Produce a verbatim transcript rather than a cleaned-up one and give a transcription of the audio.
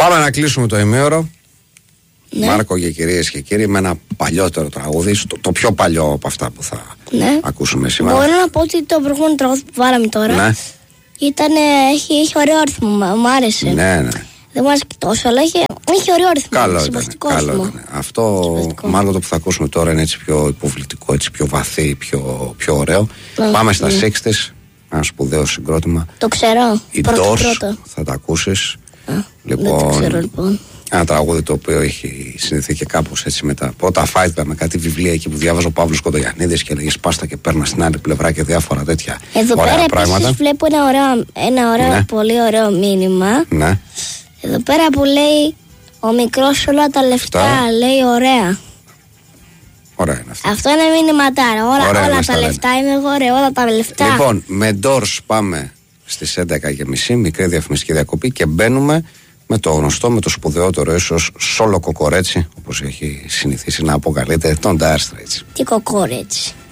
Πάμε να κλείσουμε το ημίωρο. Ναι. Μάρκο και κυρίες και κύριοι, με ένα παλιότερο τραγούδι, το, το πιο παλιό από αυτά που θα ναι. ακούσουμε σήμερα. Μπορώ να πω ότι το προηγούμενο τραγούδι που βάλαμε τώρα ναι. ήταν, έχει, έχει ωραίο ρυθμό, μου άρεσε. Ναι, ναι. Δεν μου άρεσε και τόσο, αλλά έχει, έχει ωραίο ρυθμό. Καλό ήταν, καλό ήταν. Αυτό μάλλον το που θα ακούσουμε τώρα είναι έτσι πιο υποβλητικό, έτσι πιο βαθύ, πιο, πιο ωραίο. Ναι, Πάμε στα ναι. εξήντα, ένα σπουδαίο συγκρότημα. Το ξέρω. Οι πρώτο, Doors, πρώτο. θα τα ακούσεις. Α, λοιπόν, δεν το ξέρω λοιπόν. Ένα τραγούδι το οποίο έχει συνδεθεί και κάπως έτσι με τα πρώτα φάιτρα, με κάτι βιβλία εκεί που διάβαζε ο Παύλος Κοντογιαννίδης και λέγει σπάστα και παίρνα στην άλλη πλευρά και διάφορα τέτοια Εδώ ωραία πέρα πράγματα. επίσης βλέπω ένα ωραίο, ένα ωραίο ναι. πολύ ωραίο μήνυμα. Ναι. Εδώ πέρα που λέει ο μικρός όλα τα λεφτά, Αυτά. λέει ωραία. Ωραία είναι αυτό. Αυτό είναι μήνυματάρα. Όλα, Ωραία, όλα μας τα τα λεφτά είναι ωραία, όλα τα λεφτά. Λοιπόν, με Doors πάμε στις έντεκα και μισή, μικρή διαφημιστική διακοπή και μπαίνουμε με το γνωστό, με το σπουδαιότερο ίσως σόλο κοκορέτσι, όπως έχει συνηθίσει να αποκαλείται, τον Dire Straits. Τι κοκόρετσι.